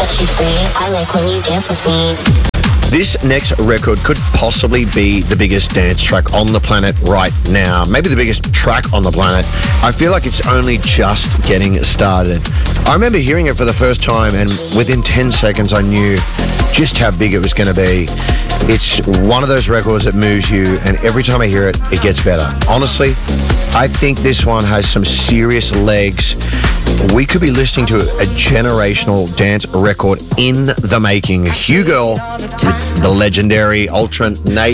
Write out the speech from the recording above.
This next record could possibly be the biggest dance track on the planet right now. Maybe the biggest track on the planet. I feel like it's only just getting started. I remember hearing it for the first time, and within 10 seconds I knew just how big it was going to be. It's one of those records that moves you, and every time I hear it, it gets better. Honestly, I think this one has some serious legs. We could be listening to a generational dance record in the making. Hugo with the legendary Ultra Nation.